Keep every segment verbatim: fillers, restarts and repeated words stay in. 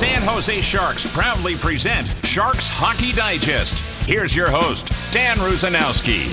San Jose Sharks proudly present Sharks Hockey Digest. Here's your host, Dan Rusanowski.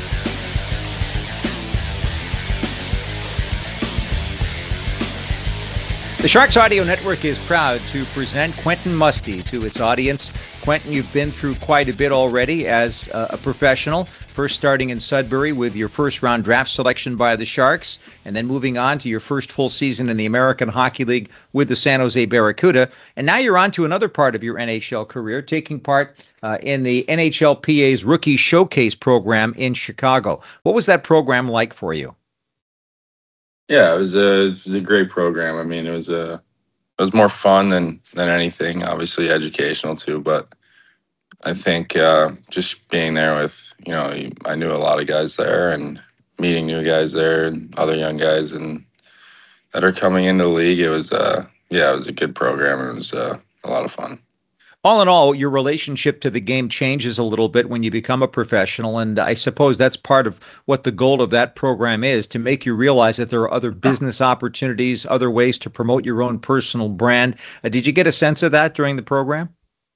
The Sharks Audio Network is proud to present Quentin Musty to its audience. Quentin, you've been through quite a bit already as a professional, first starting in Sudbury with your first-round draft selection by the Sharks, and then moving on to your first full season in the American Hockey League with the San Jose Barracuda. And now you're on to another part of your N H L career, taking part uh, in the N H L P A's Rookie Showcase program in Chicago. What was that program like for you? Yeah, it was a it was a great program. I mean, it was a it was more fun than than anything. Obviously, educational too. But I think uh, just being there with you know I knew a lot of guys there and meeting new guys there and other young guys and that are coming into the league. It was uh yeah, it was a good program. It was uh, a lot of fun. All in all, your relationship to the game changes a little bit when you become a professional, and I suppose that's part of what the goal of that program is, to make you realize that there are other business opportunities, other ways to promote your own personal brand. Uh, did you get a sense of that during the program?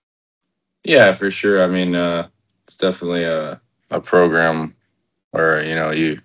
Yeah, for sure. I mean, uh, it's definitely a, a program where, you know, you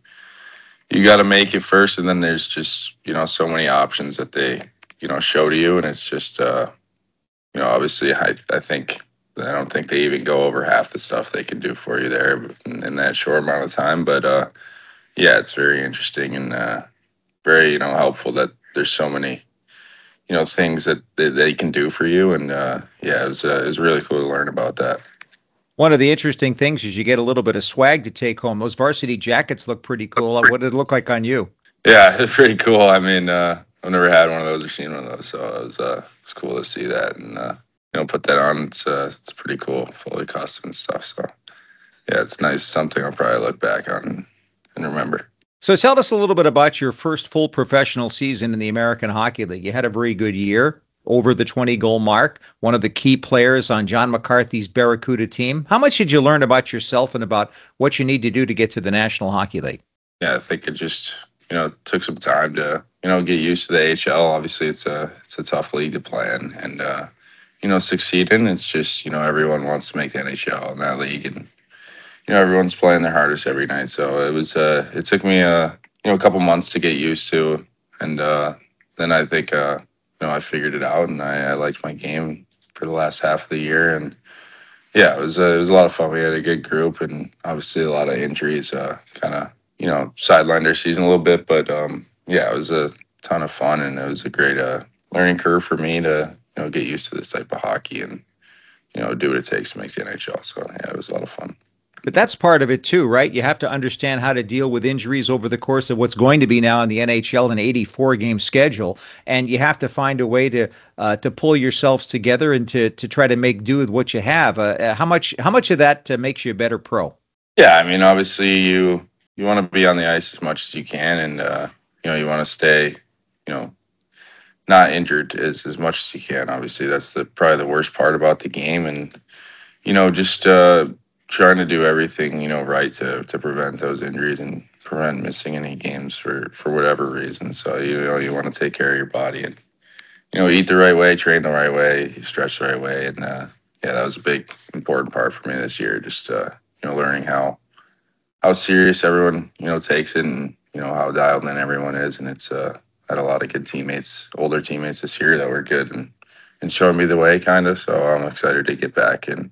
you got to make it first, and then there's just, you know, so many options that they, you know, show to you, and it's just, uh, you know, obviously, I, I think, I don't think they even go over half the stuff they can do for you there in, in that short amount of time. But, uh, yeah, it's very interesting and uh, very, you know, helpful that there's so many, you know, things that they, they can do for you. And, uh, yeah, it was, uh, it was really cool to learn about that. One of the interesting things is you get a little bit of swag to take home. Those varsity jackets look pretty cool. What did it look like on you? Yeah, it's pretty cool. I mean, uh, I've never had one of those or seen one of those, so it was uh, it's cool to see that and uh, you know put that on. It's uh, it's pretty cool, fully custom and stuff. So yeah, it's nice. Something I'll probably look back on and remember. So tell us a little bit about your first full professional season in the American Hockey League. You had a very good year, over the twenty goal mark, one of the key players on John McCarthy's Barracuda team. How much did you learn about yourself and about what you need to do to get to the National Hockey League? Yeah, I think it just you know took some time to. you know, get used to the A H L. Obviously, it's a it's a tough league to play in, and uh, you know, succeed in. It's just you know, everyone wants to make the N H L in that league, and you know, everyone's playing their hardest every night. So it was uh, it took me a you know a couple months to get used to, and uh, then I think uh, you know I figured it out, and I, I liked my game for the last half of the year, and yeah, it was uh, it was a lot of fun. We had a good group, and obviously a lot of injuries, uh, kind of you know sidelined our season a little bit, but. Um, Yeah, it was a ton of fun, and it was a great uh, learning curve for me to, you know, get used to this type of hockey and, you know, do what it takes to make the N H L. So, yeah, it was a lot of fun. But that's part of it, too, right? You have to understand how to deal with injuries over the course of what's going to be now in the N H L, an eighty-four game schedule. And you have to find a way to uh, to pull yourselves together and to to try to make do with what you have. Uh, how much how much of that uh, makes you a better pro? Yeah, I mean, obviously, you, you want to be on the ice as much as you can, and, uh, you know, you want to stay, you know, not injured as, as much as you can. Obviously, that's the probably the worst part about the game. And, you know, just uh, trying to do everything, you know, right to to prevent those injuries and prevent missing any games for, for whatever reason. So, you know, you want to take care of your body and, you know, eat the right way, train the right way, stretch the right way. And, uh, yeah, that was a big, important part for me this year, just, uh, you know, learning how, how serious everyone, you know, takes it and, you know, how dialed in everyone is. And it's uh, had a lot of good teammates, older teammates this year that were good and, and showing me the way kind of. So I'm excited to get back and,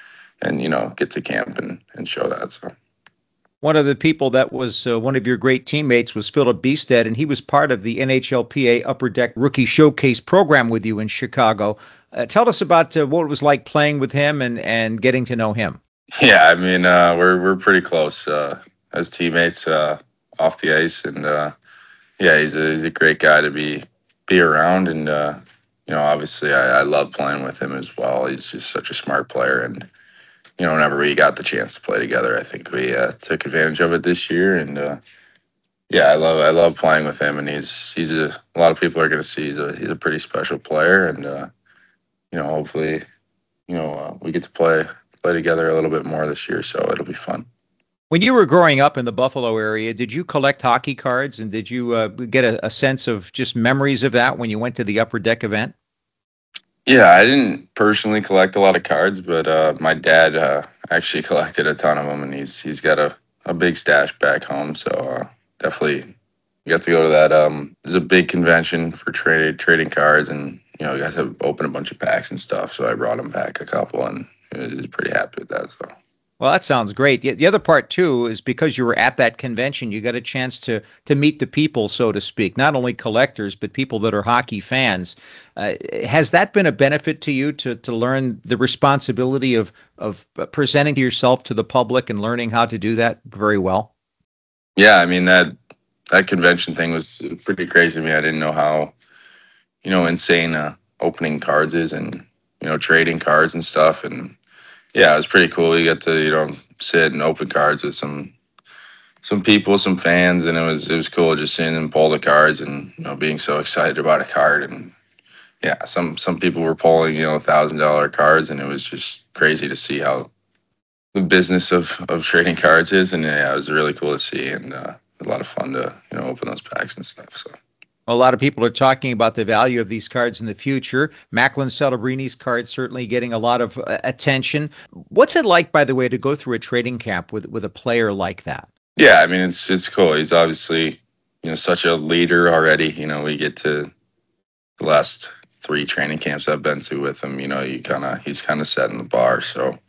and you know, get to camp and, and show that. So one of the people that was uh, one of your great teammates was Philip Biested, and he was part of the N H L P A Upper Deck Rookie Showcase program with you in Chicago. Uh, tell us about uh, what it was like playing with him and, and getting to know him. Yeah, I mean, uh, we're we're pretty close uh, as teammates. Uh, off the ice, and uh yeah he's a he's a great guy to be be around, and uh you know obviously I, I love playing with him as well. He's just such a smart player, and you know whenever we got the chance to play together, I think we uh, took advantage of it this year. And uh yeah I love I love playing with him, and he's he's a, a lot of people are going to see he's a he's a pretty special player, and uh you know hopefully you know uh, we get to play play together a little bit more this year, so it'll be fun. When you were growing up in the Buffalo area, did you collect hockey cards, and did you uh, get a, a sense of just memories of that when you went to the Upper Deck event? Yeah, I didn't personally collect a lot of cards, but uh, my dad uh, actually collected a ton of them, and he's he's got a, a big stash back home. So uh, definitely got to go to that. Um, there's a big convention for trade trading cards, and you know, you guys have opened a bunch of packs and stuff. So I brought him back a couple, and he was pretty happy with that. So. Well, that sounds great. The other part, too, is because you were at that convention, you got a chance to to meet the people, so to speak, not only collectors, but people that are hockey fans. Uh, has that been a benefit to you to to learn the responsibility of, of presenting yourself to the public and learning how to do that very well? Yeah, I mean, that that convention thing was pretty crazy to me. I didn't know how, you know, insane uh, opening cards is and, you know, trading cards and stuff. And yeah, it was pretty cool. You get to, you know, sit and open cards with some some people, some fans, and it was it was cool just seeing them pull the cards and, you know, being so excited about a card. And yeah, some some people were pulling, you know, thousand dollar cards, and it was just crazy to see how the business of of trading cards is. And yeah, it was really cool to see, and uh, a lot of fun to, you know, open those packs and stuff. So. A lot of people are talking about the value of these cards in the future. Macklin Celebrini's card certainly getting a lot of uh, attention. What's it like, by the way, to go through a trading camp with with a player like that? Yeah, I mean, it's it's cool. He's obviously, you know, such a leader already. You know, we get to the last three training camps I've been to with him. You know, you kind of he's kind of setting the bar. So,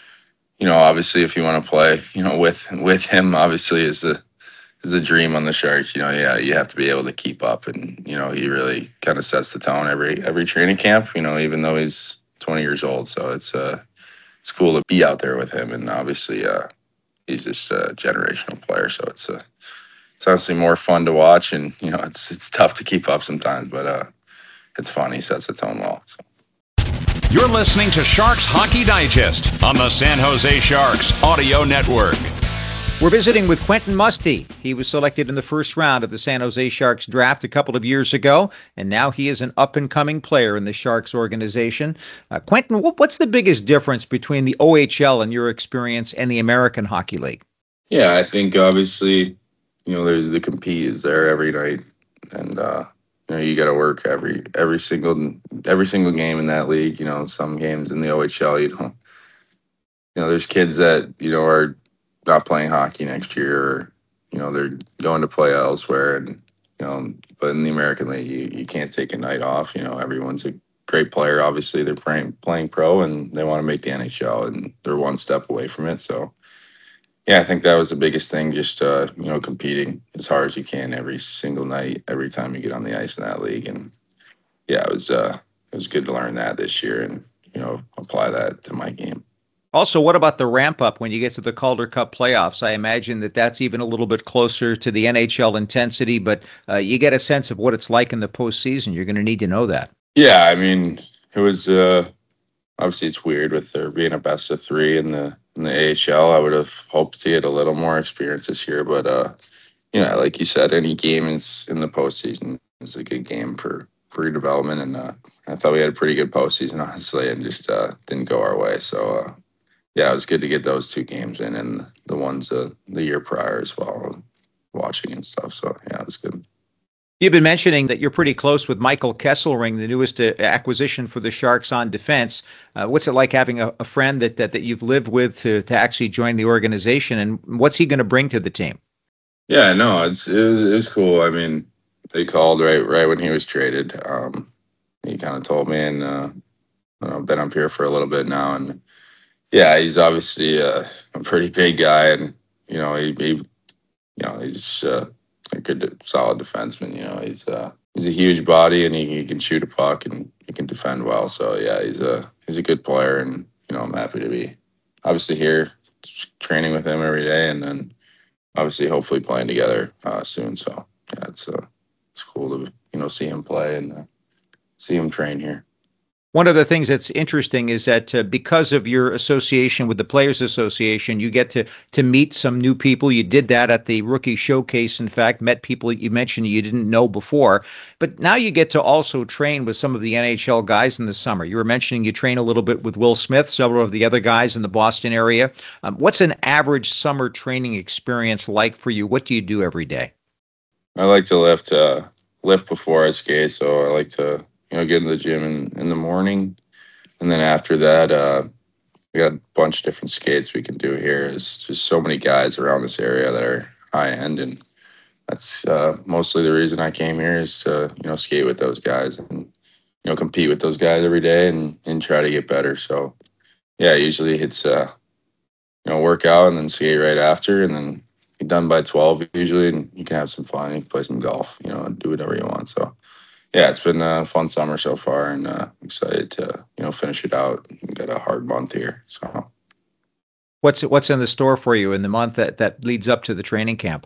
you know, obviously, if you want to play, you know, with with him, obviously, is the is a dream on the Sharks. You know, yeah, you have to be able to keep up, and you know, he really kind of sets the tone every every training camp. You know, even though he's twenty years old, so it's uh it's cool to be out there with him, and obviously, uh, he's just a generational player. So it's uh, it's honestly more fun to watch, and you know, it's it's tough to keep up sometimes, but uh, it's fun. He sets the tone well. So. You're listening to Sharks Hockey Digest on the San Jose Sharks Audio Network. We're visiting with Quentin Musty. He was selected in the first round of the San Jose Sharks draft a couple of years ago, and now he is an up-and-coming player in the Sharks organization. Uh, Quentin, what's the biggest difference between the O H L in your experience and the American Hockey League? Yeah, I think obviously, you know, the, the compete is there every night, and uh, you know, you got to work every every single every single game in that league. You know, some games in the O H L, you know, you know, there's kids that you know are not playing hockey next year, or, you know, they're going to play elsewhere. And, you know, but in the American League, you, you can't take a night off. You know, everyone's a great player. Obviously, they're playing, playing pro, and they want to make the N H L, and they're one step away from it. So, yeah, I think that was the biggest thing, just, uh, you know, competing as hard as you can every single night, every time you get on the ice in that league. And, yeah, it was, uh, it was good to learn that this year and, you know, apply that to my game. Also, what about the ramp up when you get to the Calder Cup playoffs? I imagine that that's even a little bit closer to the N H L intensity, but uh, you get a sense of what it's like in the postseason. You're going to need to know that. Yeah, I mean, it was uh, obviously it's weird with there being a best of three in the in the A H L. I would have hoped to get a little more experience this year, but uh, you know, like you said, any game is in the postseason is a good game for for your development, and uh, I thought we had a pretty good postseason, honestly, and just uh, didn't go our way. So. Uh, Yeah, it was good to get those two games in, and the ones uh, the year prior as well, watching and stuff. So, yeah, it was good. You've been mentioning that you're pretty close with Michael Kesselring, the newest uh, acquisition for the Sharks on defense. Uh, what's it like having a, a friend that, that that you've lived with to to actually join the organization, and what's he going to bring to the team? Yeah, no, it's it was, it was cool. I mean, they called right right when he was traded. Um, he kind of told me, and uh, you know, I've been up here for a little bit now, and yeah, he's obviously uh, a pretty big guy, and you know he, he you know he's uh, a good, solid defenseman. You know he's uh, he's a huge body, and he, he can shoot a puck, and he can defend well. So yeah, he's a he's a good player, and you know I'm happy to be obviously here training with him every day, and then obviously hopefully playing together uh, soon. So yeah, it's uh, it's cool to you know see him play and uh, see him train here. One of the things that's interesting is that uh, because of your association with the Players Association, you get to to meet some new people. You did that at the Rookie Showcase, in fact, met people you mentioned you didn't know before. But now you get to also train with some of the N H L guys in the summer. You were mentioning you train a little bit with Will Smith, several of the other guys in the Boston area. Um, what's an average summer training experience like for you? What do you do every day? I like to lift, uh, lift before I skate, so I like to you know, get in the gym in, in the morning. And then after that, uh, we got a bunch of different skates we can do here. There's just so many guys around this area that are high end. And that's uh, mostly the reason I came here is to, you know, skate with those guys and, you know, compete with those guys every day and, and try to get better. So, yeah, usually it's, uh, you know, work out and then skate right after and then be done by twelve usually. And you can have some fun. You can play some golf, you know, and do whatever you want. So, yeah, it's been a fun summer so far, and uh, I'm excited to, you know, finish it out. We've got a hard month here. So, What's what's in the store for you in the month that, that leads up to the training camp?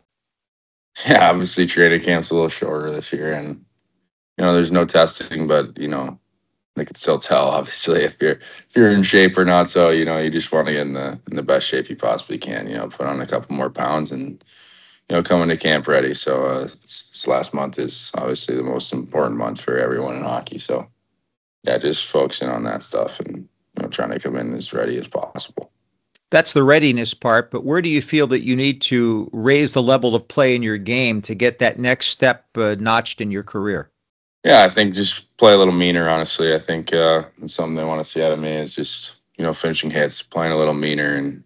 Yeah, obviously training camp's a little shorter this year, and, you know, there's no testing, but, you know, they can still tell, obviously, if you're if you're in shape or not. So, you know, you just want to get in the in the best shape you possibly can, you know, put on a couple more pounds and, you know, coming to camp ready. So uh, this last month is obviously the most important month for everyone in hockey. So, yeah, just focusing on that stuff and, you know, trying to come in as ready as possible. That's the readiness part, but where do you feel that you need to raise the level of play in your game to get that next step uh, notched in your career? Yeah, I think just play a little meaner, honestly. I think uh, something they want to see out of me is just, you know, finishing hits, playing a little meaner and,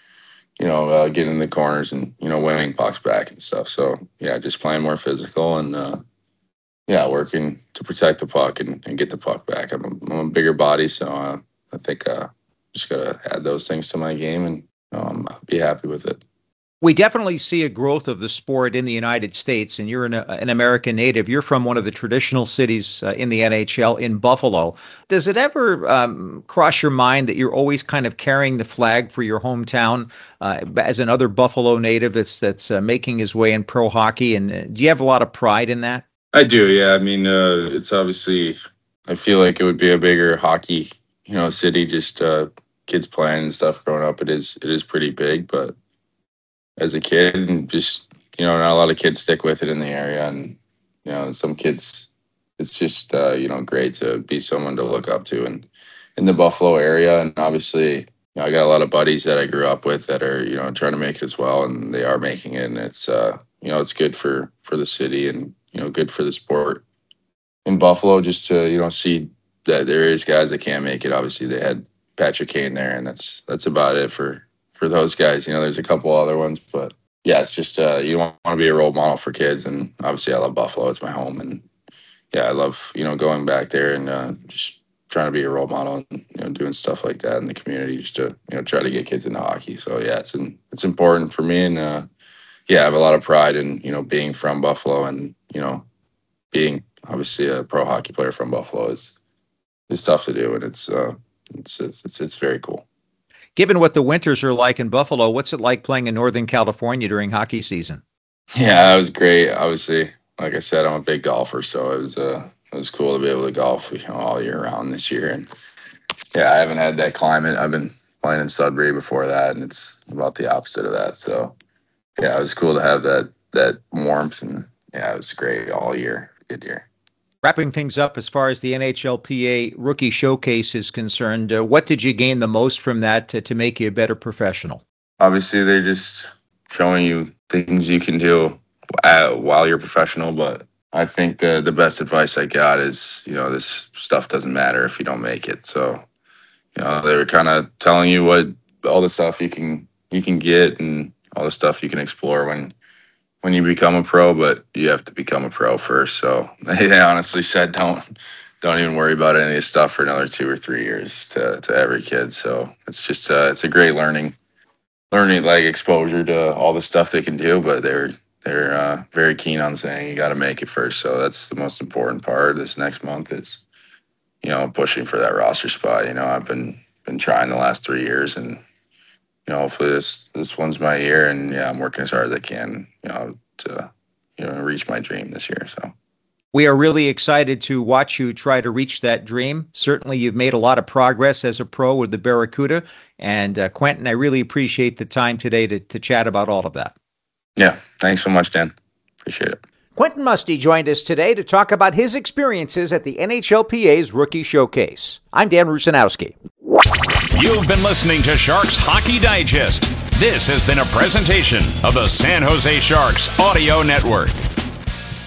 you know, uh, getting in the corners and, you know, winning pucks back and stuff. So, yeah, just playing more physical and, uh, yeah, working to protect the puck and, and get the puck back. I'm a, I'm a bigger body, so uh, I think uh, just got to add those things to my game and um, I'll be happy with it. We definitely see a growth of the sport in the United States, and you're an, an American native. You're from one of the traditional cities uh, in the N H L, in Buffalo. Does it ever um, cross your mind that you're always kind of carrying the flag for your hometown uh, as another Buffalo native that's that's uh, making his way in pro hockey? And uh, do you have a lot of pride in that? I do, yeah. I mean, uh, it's obviously, I feel like it would be a bigger hockey, you know, city, just uh, kids playing and stuff growing up. It is, it is pretty big, but as a kid, and just, you know, not a lot of kids stick with it in the area. And, you know, some kids, it's just, uh, you know, great to be someone to look up to and in the Buffalo area. And obviously, you know, I got a lot of buddies that I grew up with that are, you know, trying to make it as well. And they are making it. And it's, uh, you know, it's good for, for the city and, you know, good for the sport in Buffalo just to, you know, see that there is guys that can't make it. Obviously, they had Patrick Kane there, and that's, that's about it for, for those guys. You know, there's a couple other ones, but yeah, it's just, uh, you want to be a role model for kids. And obviously I love Buffalo. It's my home. And yeah, I love, you know, going back there and uh, just trying to be a role model and, you know, doing stuff like that in the community just to, you know, try to get kids into hockey. So yeah, it's, an, it's important for me. And uh, yeah, I have a lot of pride in, you know, being from Buffalo and, you know, being obviously a pro hockey player from Buffalo is, is tough to do. And it's, uh, it's, it's, it's, it's very cool. Given what the winters are like in Buffalo, what's it like playing in Northern California during hockey season? Yeah, it was great. Obviously, like I said, I'm a big golfer, so it was uh, it was cool to be able to golf, you know, all year round this year. And yeah, I haven't had that climate. I've been playing in Sudbury before that, and it's about the opposite of that. So yeah, it was cool to have that that warmth, and yeah, it was great all year. Good year. Wrapping things up as far as the N H L P A Rookie Showcase is concerned, uh, what did you gain the most from that to, to make you a better professional? Obviously, they're just showing you things you can do uh, while you're professional, but I think the the best advice I got is, you know, this stuff doesn't matter if you don't make it. So, you know, they were kind of telling you what all the stuff you can you can get and all the stuff you can explore when when you become a pro, but you have to become a pro first. So they honestly said, don't, don't even worry about any of this stuff for another two or three years to, to every kid. So it's just, uh, it's a great learning, learning, like exposure to all the stuff they can do, but they're, they're uh, very keen on saying you got to make it first. So that's the most important part this next month is, you know, pushing for that roster spot. You know, I've been, been trying the last three years and, you know, hopefully this, this one's my year, and yeah, I'm working as hard as I can, you know, to, you know, reach my dream this year. So we are really excited to watch you try to reach that dream. Certainly you've made a lot of progress as a pro with the Barracuda, and uh, Quentin, I really appreciate the time today to, to chat about all of that. Yeah. Thanks so much, Dan. Appreciate it. Quentin Musty joined us today to talk about his experiences at the N H L P A's Rookie Showcase. I'm Dan Rusanowski. You've been listening to Sharks Hockey Digest. This has been a presentation of the San Jose Sharks Audio Network.